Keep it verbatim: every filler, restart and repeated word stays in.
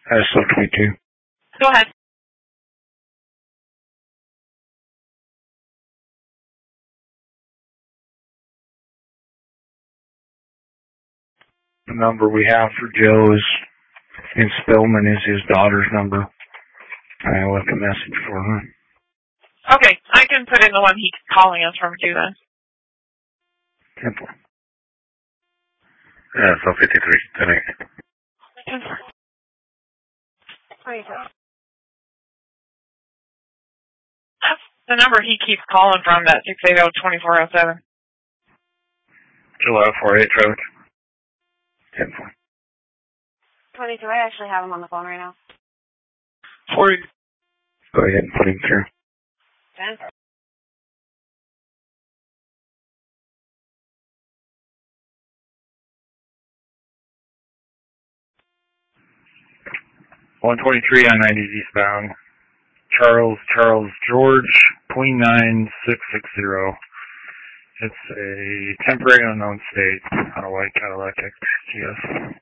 S O twenty-two. Go ahead. The number we have for Joe is in Spillman is his daughter's number. I left a message for her. Okay, I can put in the one he's calling us from too then. Simple. Yeah, so fifty-three today. That's the number he keeps calling from, that six eight zero, two four zero seven. July four eight, Trevor. ten four. twenty-two, I actually have him on the phone right now. forty. Go ahead and put him through. ten. one twenty-three on ninety eastbound. Charles, Charles, George, Queen nine six six zero. It's a temporary unknown state on a white Cadillac X T S.